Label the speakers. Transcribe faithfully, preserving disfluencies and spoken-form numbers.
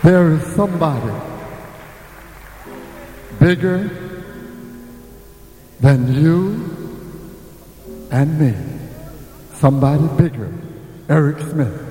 Speaker 1: There is somebody bigger than you and me. Somebody bigger. Eric Smith.